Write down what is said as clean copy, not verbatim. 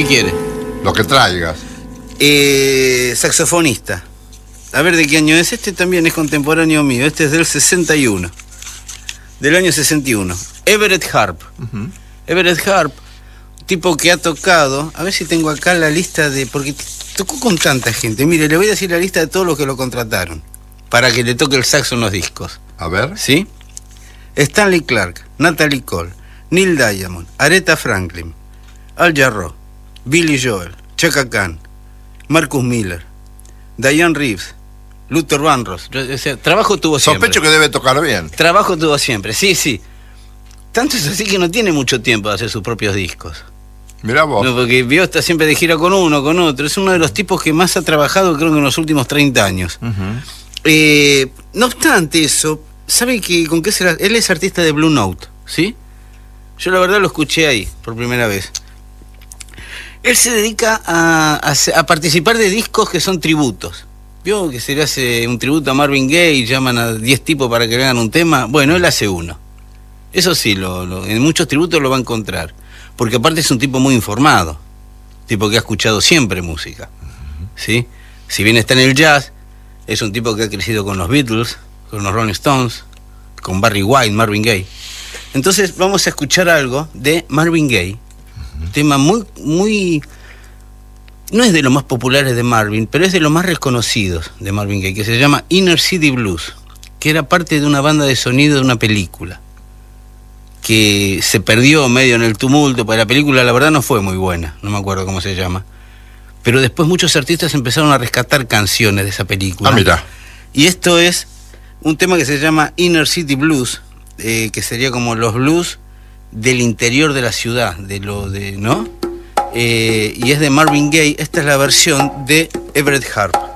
¿Qué quiere? Lo que traigas. Saxofonista. A ver de qué año es. Este también es contemporáneo mío. Este es del 61. Del año 61. Everett Harp. Everett Harp, tipo que ha tocado. A ver si tengo acá la lista de... Porque tocó con tanta gente. Mire, le voy a decir la lista de todos los que lo contrataron para que le toque el saxo en los discos. A ver. ¿Sí? Stanley Clarke, Natalie Cole, Neil Diamond, Aretha Franklin, Al Jarreau, Billy Joel, Chaka Khan, Marcus Miller, Diane Reeves, Luther Vandross. O sea, trabajo tuvo siempre. Sospecho que debe tocar bien. Trabajo tuvo siempre, sí, sí. Tanto es así que no tiene mucho tiempo de hacer sus propios discos. Mirá vos. No, porque vio, está siempre de gira con uno, con otro. Es uno de los tipos que más ha trabajado, creo que en los últimos 30 años. No obstante eso, ¿sabe que con qué será? Él es artista de Blue Note, ¿sí? Yo la verdad lo escuché ahí, por primera vez. Él se dedica a participar de discos que son tributos. ¿Vio que se le hace un tributo a Marvin Gaye y llaman a 10 tipos para que le hagan un tema? Bueno, él hace uno. Eso sí, en muchos tributos lo va a encontrar. Porque aparte es un tipo muy informado. Tipo que ha escuchado siempre música. ¿Sí? Si bien está en el jazz, es un tipo que ha crecido con los Beatles, con los Rolling Stones, con Barry White, Marvin Gaye. Entonces vamos a escuchar algo de Marvin Gaye. Tema muy... No es de los más populares de Marvin, pero es de los más reconocidos de Marvin Gaye, que se llama Inner City Blues, que era parte de una banda de sonido de una película, que se perdió medio en el tumulto, porque la película la verdad no fue muy buena, no me acuerdo cómo se llama, pero después muchos artistas empezaron a rescatar canciones de esa película. Ah, mira. Y esto es un tema que se llama Inner City Blues, que sería como los blues del interior de la ciudad, ¿no? Y es de Marvin Gaye. Esta es la versión de Everett Harp.